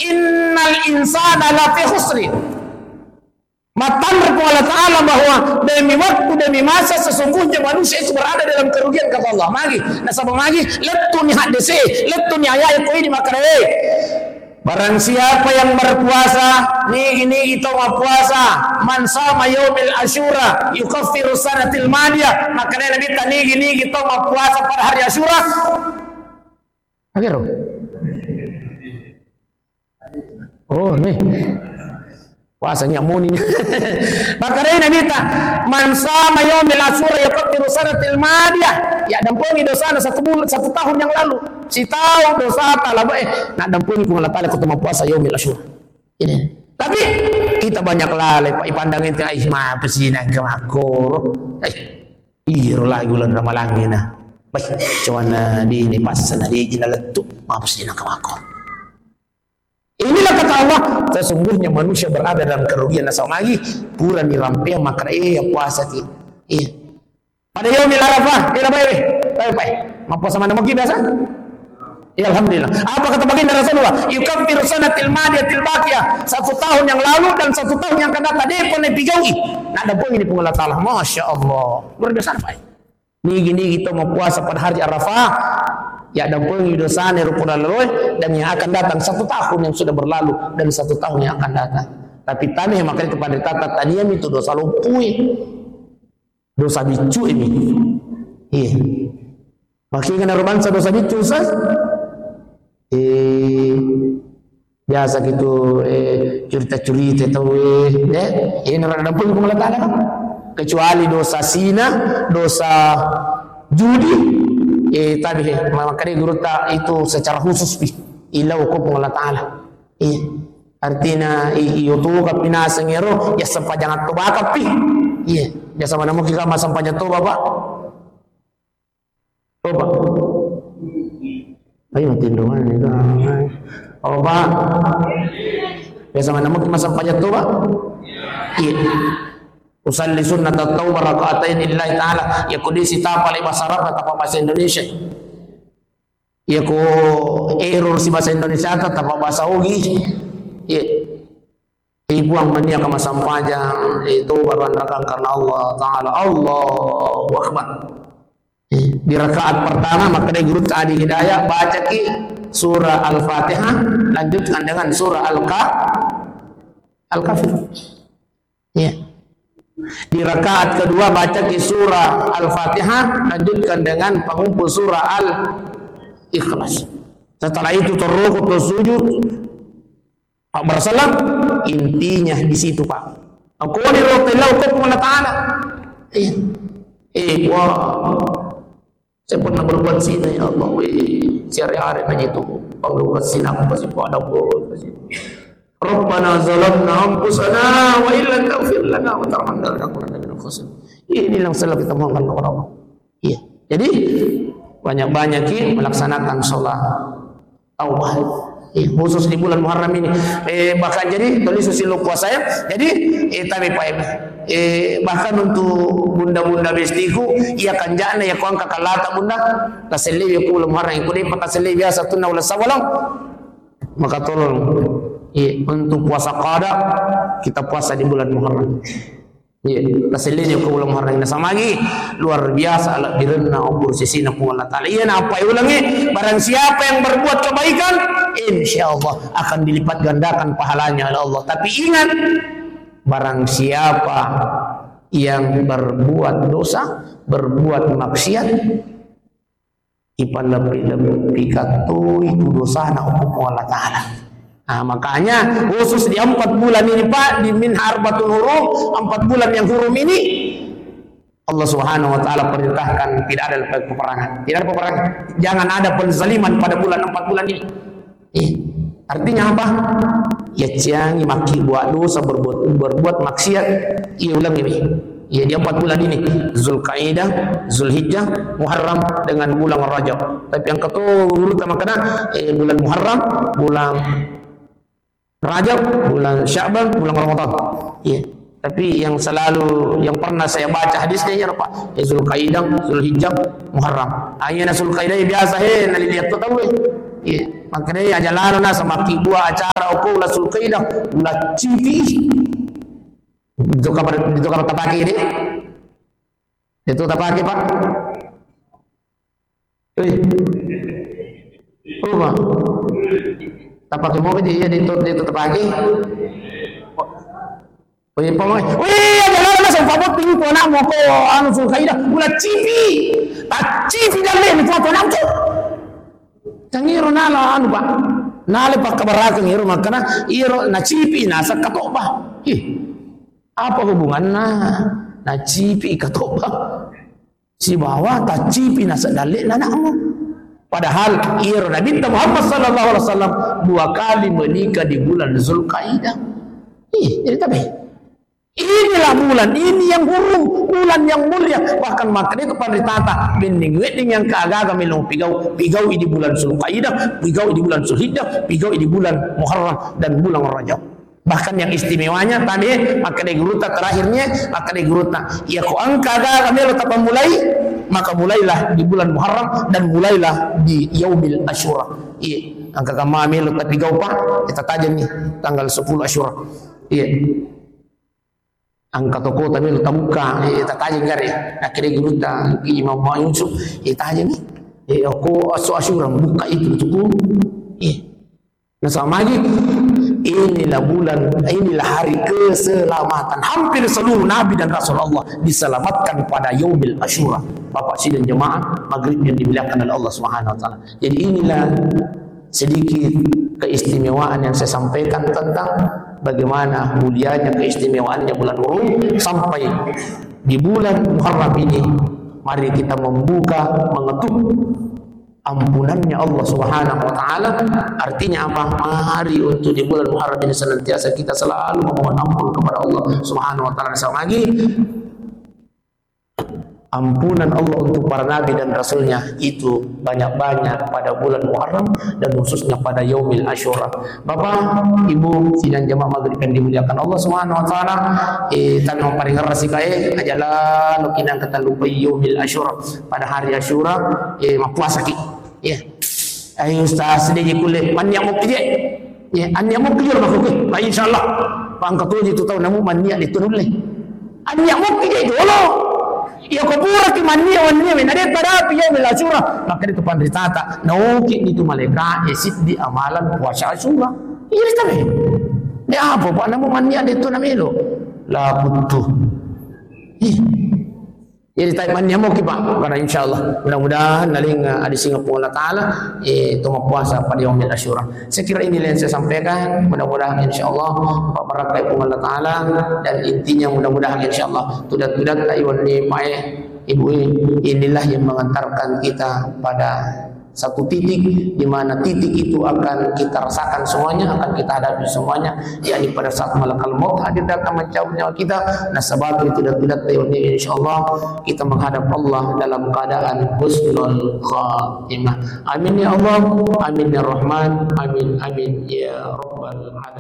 innal insana lafi khusrin. Matamr Allah Ta'ala bahwa demi waktu demi masa sesungguhnya manusia itu berada dalam kerugian kata Allah. Magi, nasabah magi, letun hadisi, letun ayat ini makare. Barang siapa yang berpuasa, ini itu puasa, man sama yaumil asyura, yukaffiru sanatil madiyah. Makanya Nabi tani itu puasa pada hari Asyura. Akhirnya. Oh, nih. Puasanya muni. Makanya Nabi ta man sama yaumil asyura yukaffiru sanatil madiyah. Ya dampuni dosa satu tahun yang lalu. Si tahu dosa taala nak dampuni ku Allah taala ketemu puasa yaumil asyura. Ini. Tapi kita banyak lalai Pak ipandangin teh ai mah pesina ke makor. Iro lagi ulan ramalangi nah. Baik, cuman di ini pas sana di jinaletu mah pesina ke makor. Inilah kata Allah, sesungguhnya manusia berada dalam kerugian asal lagi pura di rampia maka puasa ti. Iya. Pada yaumil arafah, kita baik. Mau puasa mana mungkin biasa? Ya alhamdulillah. Apa kata baginda Rasulullah? Yukaffiru sanatil madiyatil baqiyah. 1 tahun yang lalu dan 1 tahun yang akan datang dia pun dipigaui. Nak ada poin ini pun Allah Taala. Masya Allah. Luar biasa apa? Ni kita mau puasa pada hari Arafah. Ya ada poin dosa ni rupuna leroy dan yang akan datang 1 tahun yang sudah berlalu dan 1 tahun yang akan datang. Tapi tani makanya kepada tata taniam itu dosa lumpui. Dosa bicu ini. Iya. Makanya kena romansa dosa bicu sah. Biasa gitu cerita-cerita tahu ini orang pun kumulatan kan kecuali dosa zina, dosa judi tadi makanya guru tak itu secara khusus ila hukum Allah Taala artinya iyo tu kapina sengero ya sampai jangan toba kapi ya sama namo kita masam panjang toba Pak toba ayo tindungan itu oh Pak biasa mana mungkin masa pajak tu Pak iya usalli sunnat at-taubah raka'atain lillahi ta'ala ya kudisi tapa li bahasa Arab atau bahasa Indonesia ya ko error si bahasa Indonesia atau bahasa Ugi iya ibu yang mania ke masa pajak itu baru andakan karena Allah Ta'ala Allahu Akbar di rakaat pertama maka dia guru tadi hidayah baca ki surah Al-Fatihah lanjutkan dengan surah Al-Kafir. Ya. Di rakaat kedua baca ki surah Al-Fatihah lanjutkan dengan pengumpul surah Al-Ikhlas. Setelah itu terrukuk bersujud Pak bersalam intinya di situ Pak. Aku ni rotilau ke Allah Taala. Saya pernah berbuat zina ya Allah sehari-hari aja itu berbuat zina aku pasti pada buat Rabbana zalamna anfusana wa illa taghfir lana wa tarhamna lanakunanna minal khasirin. Ini yang selalu kita mohonkan kepada Allah. Iya. Jadi banyak-banyak melaksanakan sholat taubah. Khusus di bulan Muharram ini. Bahkan jadi tulis susil puasa ya. Jadi tapi Pak bahkan untuk bunda-bunda bestiku ia kan jana ya kuang kakalata bunda kaseli ya ku Muharram ku di pakaseli biasa tunna wala sawalang maka tolong untuk puasa qada kita puasa di bulan Muharram. Kaseli ya ku Muharram ini sama lagi luar biasa ala direna ubur sisina ku Allah Taala. Iya apa ulangi barang siapa yang berbuat kebaikan insyaallah akan dilipat gandakan pahalanya oleh Allah. Tapi ingat barang siapa yang berbuat dosa, berbuat maksiat, ipan lebih katu itu dosa na hukum Allah Taala. Nah, makanya khusus di 4 bulan ini Pak, di min harbatul hurum, 4 bulan yang hurum ini Allah Subhanahu wa taala perintahkan tidak ada peperangan. Tidak ada peperangan. Jangan ada penzaliman pada bulan 4 bulan ini. Artinya apa? Ya jangan maki buat dosa berbuat maksiat. Ia ulang ini. Ya dia 4 bulan ini Zulkaidah, Zulhijjah, Muharram dengan bulan Rajab. Tapi yang utama karena bulan Muharram, bulan Rajab, bulan Sya'ban, bulan Ramadan. Ya. Tapi yang selalu yang pernah saya baca hadisnya ya Pak, Zulkaidah, Zulhijjah, Muharram. Ayeuna Zulkaidah biasa nalilihat tu tahu. Ya. makanya ajalan na sa makibua acara o la sulkaidah ula cipi dito ka tapaki ini dito tapaki pak apa tapaki mo di dito tapaki pamay ajalan na sa pabot tingin po na mo ko ano sulkaidah ula cipi dali ito na to tangiro nala anu pak nale pak kabaraka ngiro makana iro na cipi nasa kato ba apa hubungan na cipi kato ba si bawa ta cipi nasa dali na mo padahal iro Nabi Muhammad sallallahu alaihi wasallam 2 kali menikah di bulan Zulkaidah jadi tapi inilah bulan ini yang hurum, bulan yang mulia. Bahkan makanya kepada ditata bending wedding yang keagaga melong pigau di bulan Zulkaidah, pigau di bulan Zulhijjah, pigau di bulan Muharram dan bulan Rajab. Bahkan yang istimewanya tadi makanya guruta terakhirnya makanya guruta ya ko ang keagaga melo tapang mulai maka mulailah di bulan Muharram dan mulailah di Yaumil Asyura. Iya, angka kama melo tapigau pa kita tajam nih tanggal 10 Asyura. Iya. Angka toko tapi tamuka tataje ngare akhirnya guruta ki Imam Yusuf taje ni aku asyura buka itu cukup nah sama lagi inilah hari keselamatan hampir seluruh nabi dan rasul Allah diselamatkan pada Yaumil Asyura Bapak sidang jemaah maghrib yang dimuliakan oleh Allah Subhanahu wa taala. Jadi inilah sedikit keistimewaan yang saya sampaikan tentang bagaimana mulianya keistimewaannya bulan Hurum sampai di bulan Muharram ini. Mari kita membuka, mengetuk ampunannya Allah Subhanahu wa taala. Artinya apa? Mari untuk di bulan Muharram ini senantiasa kita selalu memohon ampun kepada Allah Subhanahu wa taala. Sama lagi ampunan Allah untuk para nabi dan rasulnya itu banyak-banyak pada bulan Muharram dan khususnya pada Yaumil Asyura. Bapak, Ibu, sidang jamaah maghrib yang dimuliakan Allah Subhanahu wa taala, tanong paringar rasikae ajalan kinang katalupa Yaumil Asyura pada hari Asyura mapuasa ki. Ay ustaz sedih kulit man yang mukti an yang mukti mako ki. Insyaallah pangkatuji tu tahu namu man niat ditunul an yang mukti dulu. Ya kubura kimania wania menade pada Yaumil Asyura maka itu pandritata nauki itu malaikat esit di amalan puasa Asyura ini tabe ni apa pak namu mania itu namelo la butuh jadi tayo mania mo ki pak para insyaallah mudah-mudahan naling adi singapura Allah taala itu puasa pada Yaumil Asyura. Saya kira ini yang saya sampaikan, mudah-mudahan insyaallah Pak barakai Allah taala dan intinya mudah-mudahan insyaallah tudat-tudat iwan ni mae ibu inilah yang mengantarkan kita pada satu titik di mana titik itu akan kita rasakan semuanya, akan kita hadapi semuanya, yakni pada saat malakal maut hadir datang mencabut nyawa kita. Nah sebab itu dan tidak ini insyaallah kita menghadap Allah dalam keadaan husnul khatimah. Amin ya Allah, amin ya Rahman, amin amin ya Rabbal alamin.